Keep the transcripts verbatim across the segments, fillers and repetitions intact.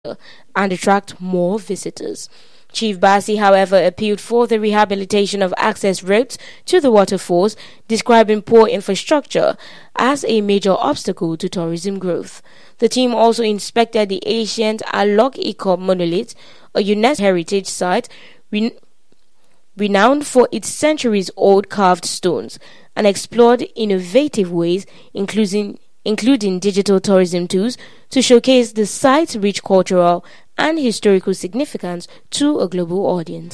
and attract more visitors. Chief Bassi, however, appealed for the rehabilitation of access roads to the waterfalls, describing poor infrastructure as a major obstacle to tourism growth. The team also inspected the ancient Alok Ikop monolith, a UNESCO heritage site re- renowned for its centuries-old carved stones, and explored innovative ways, including including digital tourism tools, to showcase the site's rich cultural and historical significance to a global audience.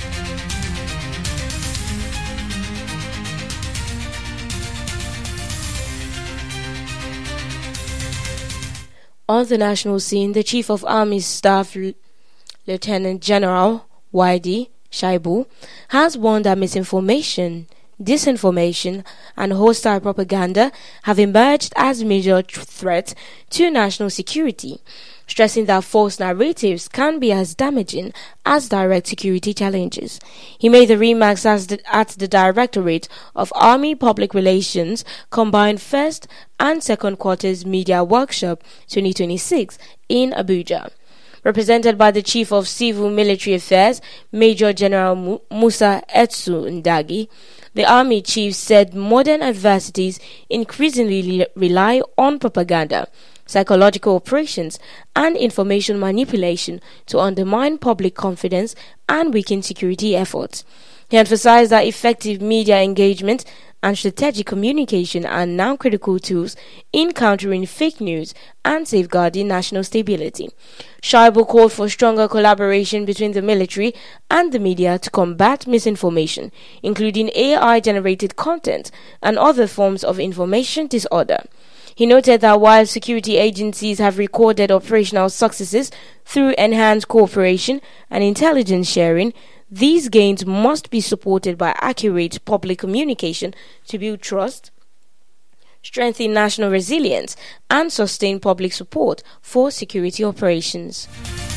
On the national scene, the Chief of Army Staff, Lieutenant General Wadi Shaibu, has warned that misinformation, disinformation, and hostile propaganda have emerged as major threats to national security, stressing that false narratives can be as damaging as direct security challenges. He made the remarks as the, at the Directorate of Army Public Relations Combined First and Second Quarters Media Workshop twenty twenty-six in Abuja. Represented by the Chief of Civil Military Affairs, Major General Musa Etsu Ndagi, the Army Chief said modern adversities increasingly rely on propaganda, psychological operations, and information manipulation to undermine public confidence and weaken security efforts. He emphasized that effective media engagement and strategic communication are now critical tools in countering fake news and safeguarding national stability. Shaibu called for stronger collaboration between the military and the media to combat misinformation, including A I-generated content and other forms of information disorder. He noted that while security agencies have recorded operational successes through enhanced cooperation and intelligence sharing, these gains must be supported by accurate public communication to build trust, strengthen national resilience, and sustain public support for security operations.